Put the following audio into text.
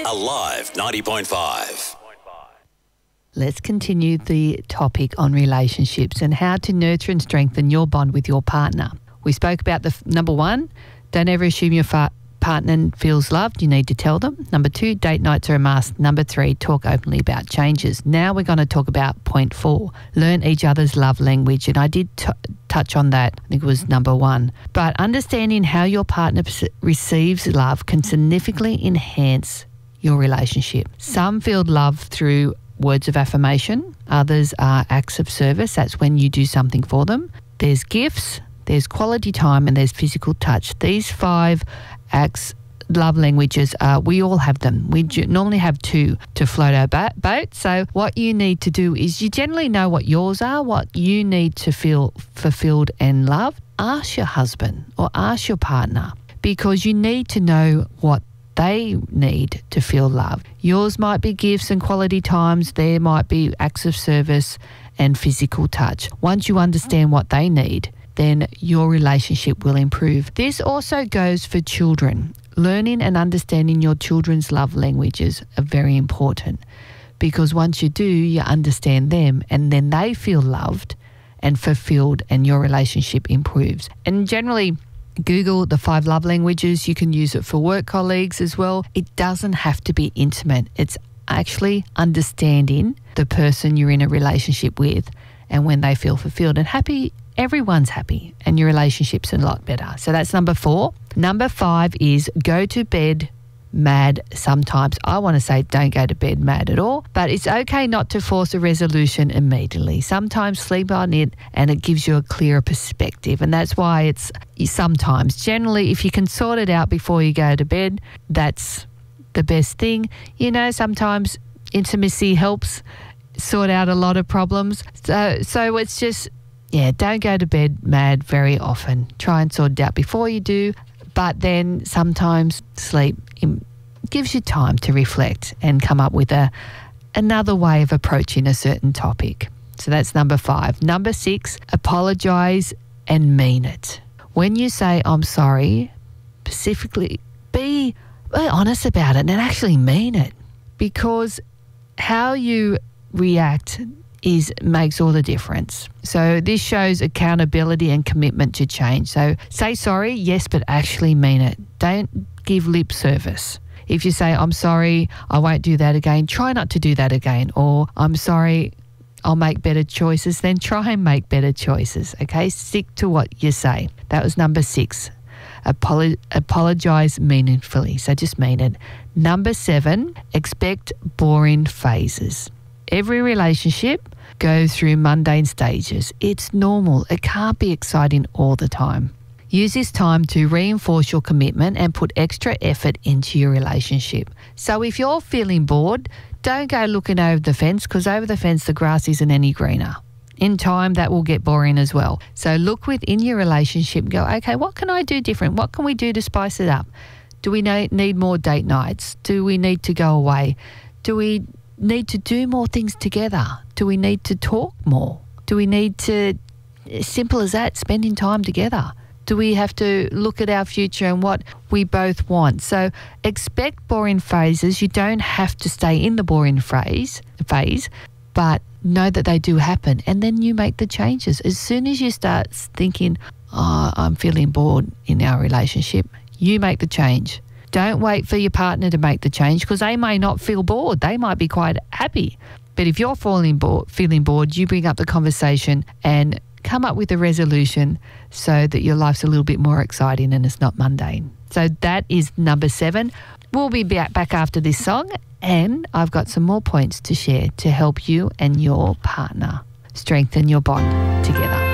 Alive 90.5. Let's continue the topic on relationships and how to nurture and strengthen your bond with your partner. We spoke about the number one, don't ever assume your partner feels loved. You need to tell them. Number two, date nights are a must. Number three, talk openly about changes. Now we're going to talk about point 4, learn each other's love language. And I did touch on that. I think it was number 1. But understanding how your partner receives love can significantly enhance your relationship. Some feel love through words of affirmation. Others are acts of service. That's when you do something for them. There's gifts, there's quality time, and there's physical touch. These 5 acts, love languages, we all have them. We normally have 2 to float our boat. So what you need to do is you generally know what yours are, what you need to feel fulfilled and loved. Ask your husband or ask your partner, because you need to know what they need to feel loved. Yours might be gifts and quality times. There might be acts of service and physical touch. Once you understand what they need, then your relationship will improve. This also goes for children. Learning and understanding your children's love languages are very important, because once you do, you understand them and then they feel loved and fulfilled and your relationship improves. And generally, Google the 5 love languages. You can use it for work colleagues as well. It doesn't have to be intimate. It's actually understanding the person you're in a relationship with, and when they feel fulfilled and happy, everyone's happy and your relationship's a lot better. So that's number 4. Number 5 is go to bed mad sometimes. I want to say don't go to bed mad at all, but it's okay not to force a resolution immediately. Sometimes sleep on it and it gives you a clearer perspective, and that's why it's sometimes. Generally, if you can sort it out before you go to bed, that's the best thing. You know, sometimes intimacy helps sort out a lot of problems. So it's just, don't go to bed mad very often. Try and sort it out before you do. But then sometimes sleep gives you time to reflect and come up with another way of approaching a certain topic. So that's number 5. Number 6, apologise and mean it. When you say I'm sorry, specifically be honest about it and actually mean it, because how you react makes all the difference. So this shows accountability and commitment to change. So say sorry, yes, but actually mean it. Don't give lip service. If you say, I'm sorry, I won't do that again, try not to do that again. Or I'm sorry, I'll make better choices, then try and make better choices, okay? Stick to what you say. That was number 6. Apologise meaningfully. So just mean it. Number 7, expect boring phases. Every relationship goes through mundane stages. It's normal. It can't be exciting all the time. Use this time to reinforce your commitment and put extra effort into your relationship. So if you're feeling bored, don't go looking over the fence, because over the fence the grass isn't any greener. In time, that will get boring as well. So look within your relationship and go, okay, what can I do different? What can we do to spice it up? Do we need more date nights? Do we need to go away? Do we need to do more things together? Do we need to talk more? Do we need to, as simple as that, spending time together? Do we have to look at our future and what we both want? So expect boring phases. You don't have to stay in the boring phase, but know that they do happen, and then you make the changes. As soon as you start thinking, I'm feeling bored in our relationship, you make the change. Don't wait for your partner to make the change, because they may not feel bored. They might be quite happy. But if you're feeling bored, you bring up the conversation and come up with a resolution so that your life's a little bit more exciting and it's not mundane. So that is number 7. We'll be back after this song, and I've got some more points to share to help you and your partner strengthen your bond together.